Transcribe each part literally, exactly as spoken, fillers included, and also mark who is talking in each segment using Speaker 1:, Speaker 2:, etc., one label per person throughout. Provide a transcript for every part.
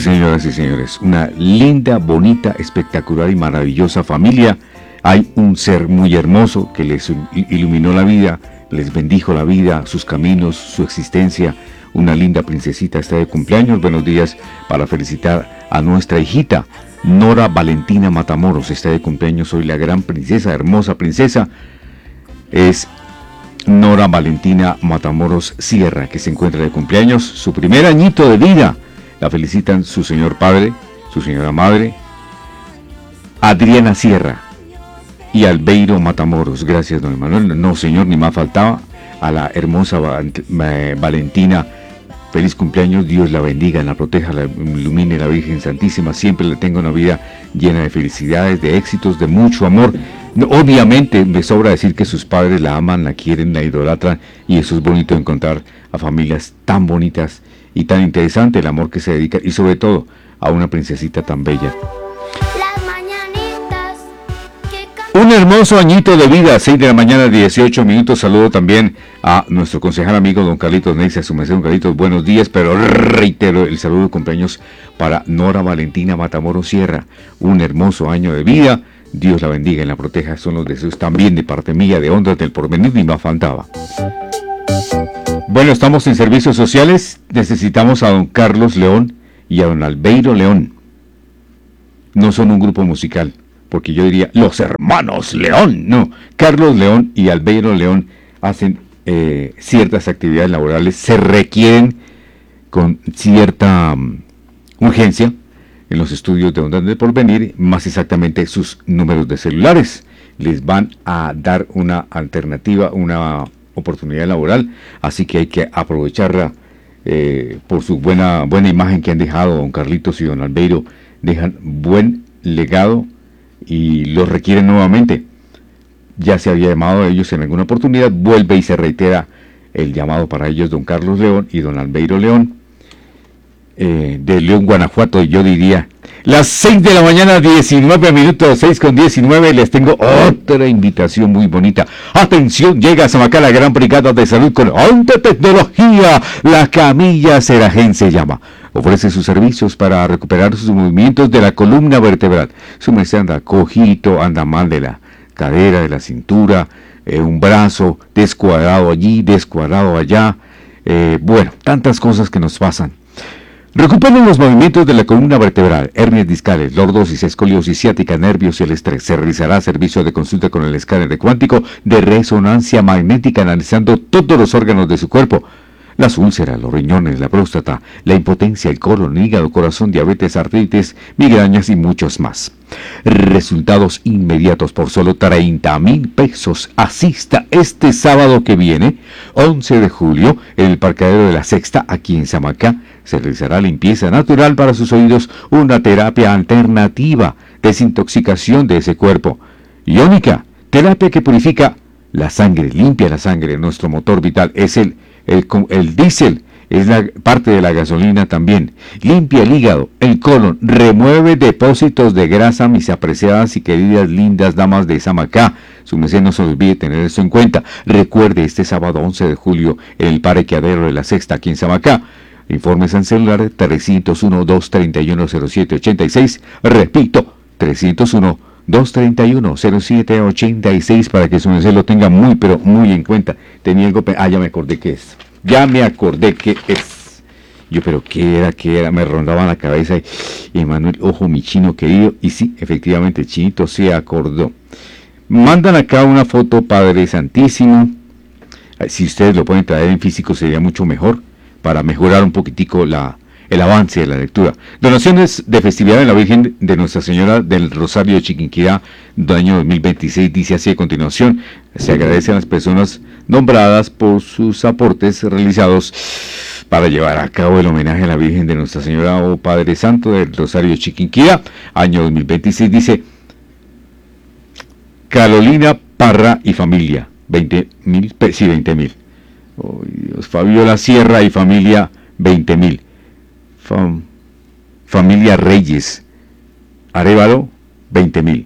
Speaker 1: señoras y señores, una linda, bonita, espectacular y maravillosa familia. Hay un ser muy hermoso que les iluminó la vida, les bendijo la vida, sus caminos, su existencia. Una linda princesita está de cumpleaños. Buenos días para felicitar a nuestra hijita Nora Valentina Matamoros. Está de cumpleaños hoy la gran princesa, hermosa princesa. Es Nora Valentina Matamoros Sierra, que se encuentra de cumpleaños, su primer añito de vida. La felicitan su señor padre, su señora madre, Adriana Sierra y Albeiro Matamoros. Gracias, don Emanuel. No, señor, ni más faltaba. A la hermosa Valentina, feliz cumpleaños. Dios la bendiga, la proteja, la ilumine la Virgen Santísima. Siempre le tenga una vida llena de felicidades, de éxitos, de mucho amor. Obviamente me sobra decir que sus padres la aman, la quieren, la idolatran, y eso es bonito encontrar a familias tan bonitas y tan interesante el amor que se dedica, y sobre todo a una princesita tan bella. Un hermoso añito de vida, seis de la mañana, dieciocho minutos. Saludo también a nuestro concejal amigo don Carlitos Neisse, a su merced, don Carlitos, buenos días, pero reitero el saludo de cumpleaños para Nora Valentina Matamoros Sierra. Un hermoso año de vida, Dios la bendiga y la proteja, son los deseos también de parte mía, de Ondas del Porvenir, ni más faltaba. Bueno, estamos en servicios sociales, necesitamos a don Carlos León y a don Albeiro León. No son un grupo musical, porque yo diría los hermanos León. No, Carlos León y Albeiro León hacen eh, ciertas actividades laborales, se requieren con cierta um, urgencia en los estudios de Ondas del Porvenir, más exactamente sus números de celulares. Les van a dar una alternativa, una oportunidad laboral, así que hay que aprovecharla eh, por su buena buena imagen que han dejado don Carlitos y don Albeiro. Dejan buen legado y los requieren nuevamente. Ya se había llamado a ellos en alguna oportunidad, vuelve y se reitera el llamado para ellos, don Carlos León y don Albeiro León, eh, de León, Guanajuato. Yo diría las seis de la mañana, diecinueve minutos, seis con diecinueve. Les tengo otra invitación muy bonita. Atención, llega a Samacá la gran brigada de salud con alta tecnología. La camilla Seragen se llama. Ofrece sus servicios para recuperar sus movimientos de la columna vertebral. Su merced anda cojito, anda mal de la cadera, de la cintura, eh, un brazo descuadrado allí, descuadrado allá. Eh, bueno, tantas cosas que nos pasan. Recuperen los movimientos de la columna vertebral, hernias discales, lordosis, escoliosis ciática, nervios y el estrés. Se realizará servicio de consulta con el escáner de cuántico de resonancia magnética, analizando todos los órganos de su cuerpo. Las úlceras, los riñones, la próstata, la impotencia, el colon, hígado, corazón, diabetes, artritis, migrañas y muchos más. Resultados inmediatos por solo treinta mil pesos. Asista este sábado que viene, once de julio, en el parqueadero de la Sexta, aquí en Samacá. Se realizará limpieza natural para sus oídos, una terapia alternativa, desintoxicación de ese cuerpo. Iónica, terapia que purifica la sangre, limpia la sangre. Nuestro motor vital es el El, el diésel, es la parte de la gasolina también. Limpia el hígado, el colon, remueve depósitos de grasa, mis apreciadas y queridas lindas damas de Samacá. Su merced no se olvide tener eso en cuenta. Recuerde, este sábado once de julio en el parqueadero de la Sexta, aquí en Samacá. Informes en celular trescientos uno, doscientos treinta y uno, cero siete ochenta y seis. Repito, trescientos uno, doscientos treinta y uno, cero siete ochenta y seis, para que su merced lo tenga muy, pero muy en cuenta. Tenía algo... Ah, ya me acordé que es. Ya me acordé que es. Yo, pero ¿qué era? ¿Qué era? Me rondaba la cabeza y, y Manuel, ojo, mi chino querido. Y sí, efectivamente, Chinito se acordó. Mandan acá una foto, Padre Santísimo. Si ustedes lo pueden traer en físico sería mucho mejor, para mejorar un poquitico la... el avance de la lectura. Donaciones de festividad de la Virgen de Nuestra Señora del Rosario de Chiquinquirá, del año dos mil veintiséis, dice así a continuación. Se agradece a las personas nombradas por sus aportes realizados para llevar a cabo el homenaje a la Virgen de Nuestra Señora o Padre Santo del Rosario de Chiquinquirá, año dos mil veintiséis, dice Carolina Parra y familia, veinte mil, sí, veinte mil. Oh, Dios, Fabiola Sierra y familia, veinte mil. Fam, familia Reyes Arévalo, veinte mil.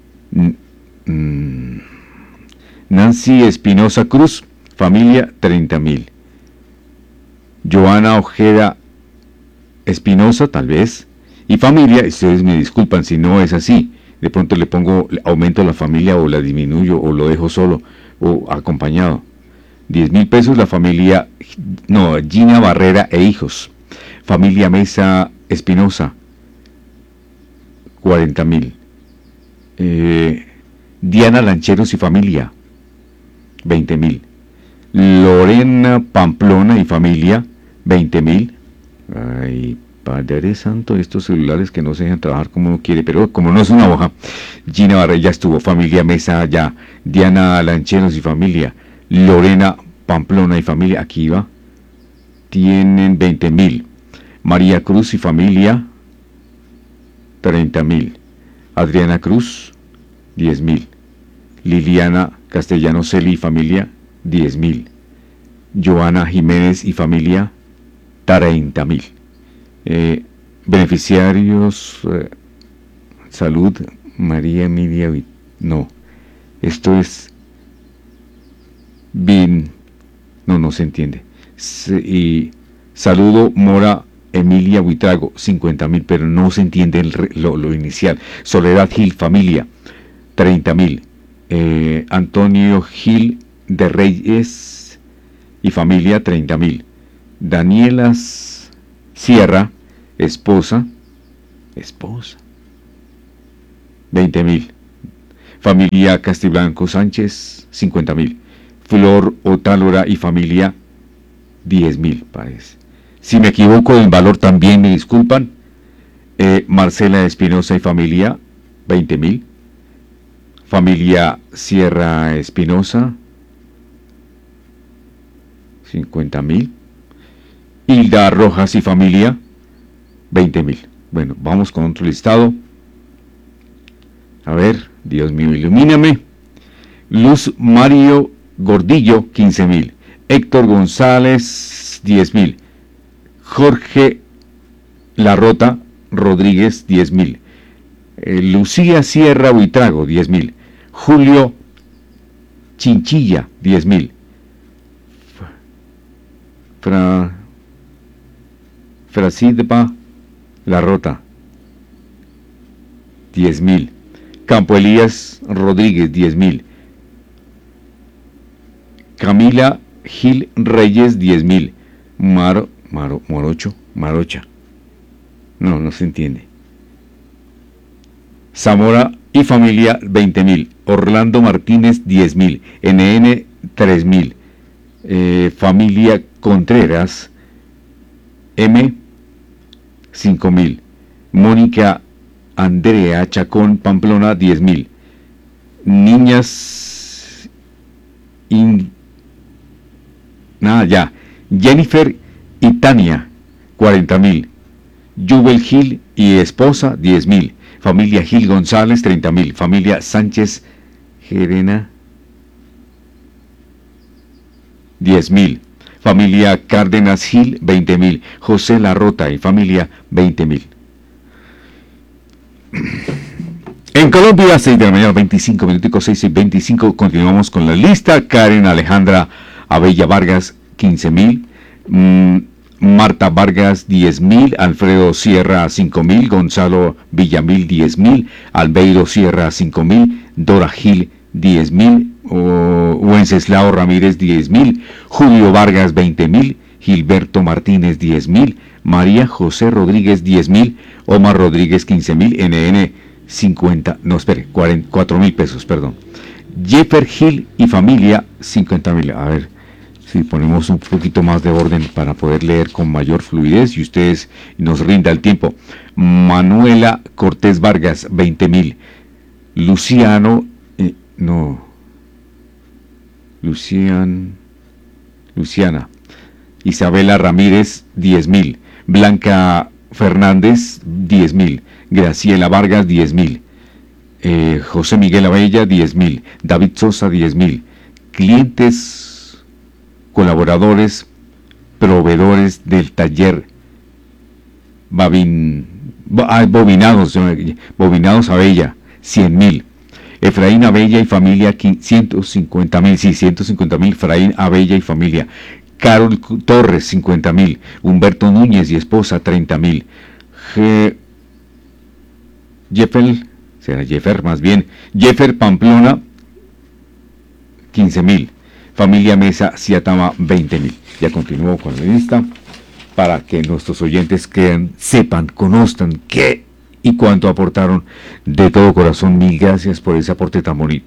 Speaker 1: Mm, Nancy Espinosa Cruz, familia, treinta mil. Joana Ojeda Espinosa, tal vez, y familia, ustedes me disculpan si no es así, de pronto le pongo, aumento la familia o la disminuyo o lo dejo solo o acompañado. diez mil pesos la familia, no, Gina Barrera e hijos. Familia Mesa Espinosa, cuarenta mil. Eh, Diana Lancheros y familia, veinte mil. Lorena Pamplona y familia, veinte mil. Ay, Padre Santo, estos celulares que no se dejan trabajar como uno quiere, pero como no es una hoja. Gina Barrera ya estuvo, familia Mesa ya. Diana Lancheros y familia. Lorena Pamplona y familia, aquí va, tienen veinte mil. María Cruz y familia, treinta mil. Adriana Cruz, diez mil. Liliana Castellano Celi y familia, diez mil. Joana Jiménez y familia, treinta mil. Eh, beneficiarios, eh, salud, María Emilia, no, esto es bien, no, no se entiende. Se, y saludo Mora Emilia Buitrago, cincuenta mil, pero no se entiende el, lo, lo inicial. Soledad Gil, familia, treinta mil. Eh, Antonio Gil de Reyes y familia, treinta mil. Daniela Sierra, esposa, esposa, veinte mil. Familia Castiblanco Sánchez, cincuenta mil. Flor Otálora y familia, diez mil, parece. Si me equivoco en valor también me disculpan. Eh, Marcela Espinosa y familia, veinte mil. Familia Sierra Espinosa, cincuenta mil. Hilda Rojas y familia, veinte mil. Bueno, vamos con otro listado. A ver, Dios mío, ilumíname. Luz Mario Gordillo, quince mil. Héctor González, diez mil. Jorge Larrota Rodríguez, diez mil. Eh, Lucía Sierra Buitrago, diez mil. Julio Chinchilla, diez mil. Fra, Frasidpa Larrota, diez mil. Campo Elías Rodríguez, diez mil. Camila Gil Reyes, diez mil. Maro, Maro, Morocho, Marocha. No, no se entiende. Zamora y familia, veinte mil. Orlando Martínez, diez mil. N N, tres mil. Eh, familia Contreras, M, cinco mil. Mónica Andrea Chacón Pamplona, diez mil. Niñas in, nada ya. Jennifer y Tania, cuarenta mil. Jubel Gil y esposa, diez mil. Familia Gil González, treinta mil. Familia Sánchez Gerena, diez mil. Familia Cárdenas Gil, veinte mil. José Larrota y familia, veinte mil. En Colombia, seis de la mañana, veinticinco minutos, seis y veinticinco. Continuamos con la lista. Karen Alejandra Abella Vargas, quince mil. Mm, Marta Vargas, diez mil. Alfredo Sierra, cinco mil. Gonzalo Villamil, diez mil. Albeiro Sierra, cinco mil. Dora Gil, diez mil. Oh, Wenceslao Ramírez, diez mil. Julio Vargas, veinte mil. Gilberto Martínez, diez mil. María José Rodríguez, diez mil. Omar Rodríguez, quince mil. N N, cincuenta, no, espere, cuatro mil pesos, perdón. Jeffer Gil y familia, cincuenta mil. A ver si ponemos un poquito más de orden para poder leer con mayor fluidez y ustedes nos rinda el tiempo. Manuela Cortés Vargas, veinte mil. Luciano, eh, no, Lucian, Luciana. Isabela Ramírez, diez mil. Blanca Fernández, diez mil. Graciela Vargas, diez mil. Eh, José Miguel Abella, diez mil. David Sosa, diez mil. Clientes, colaboradores, proveedores del taller Babin, ah, Bobinados, Bobinados Abella, cien mil. Efraín Abella y familia, ciento cincuenta mil, sí, ciento cincuenta mil. Efraín Abella y familia. Carol Torres, cincuenta mil. Humberto Núñez y esposa, treinta mil. Jeffer, será Jeffer más bien, Jeffer Pamplona, quince mil. Familia Mesa Ciatama, veinte mil. Ya continúo con la lista para que nuestros oyentes crean, sepan, conozcan qué y cuánto aportaron. De todo corazón, mil gracias por ese aporte tan bonito.